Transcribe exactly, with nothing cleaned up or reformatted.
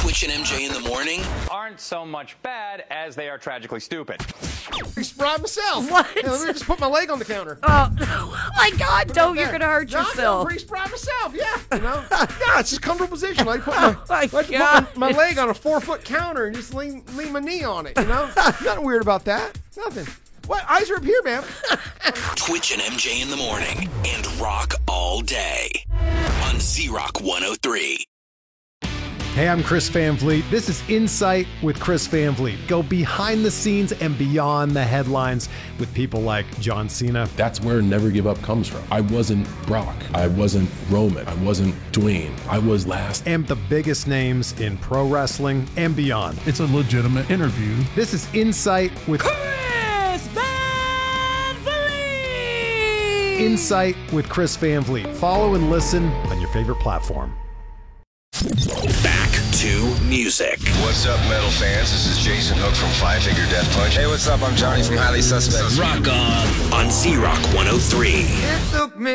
Twitch and M J in the morning aren't so much bad as they are tragically stupid. Sprite myself. What? Hey, let me just put my leg on the counter. Oh, oh my God! Don't, you're gonna hurt no, yourself. I'm pretty Sprite myself, yeah. You know? Yeah, it's just a comfortable position. Like put my, Oh my like put God. my, my leg on a four foot counter and just lean lean my knee on it. You know, nothing weird about that. Nothing. What? Eyes are up here, man. Twitch and M J in the morning and rock all day on Z-Rock one oh three. Hey, I'm Chris Van Vliet. This is Insight with Chris Van Vliet. Go behind the scenes and beyond the headlines with people like John Cena. That's where Never Give Up comes from. I wasn't Brock. I wasn't Roman. I wasn't Dwayne. I was last. And the biggest names in pro wrestling and beyond. It's a legitimate interview. This is Insight with Chris Van Vliet. Insight with Chris Van Vliet. Follow and listen on your favorite platform. Back to music. What's up, metal fans? This is Jason Hook from Five Finger Death Punch. Hey, what's up? I'm Johnny from Highly Suspect. Rock on on Z-Rock one oh three. It took me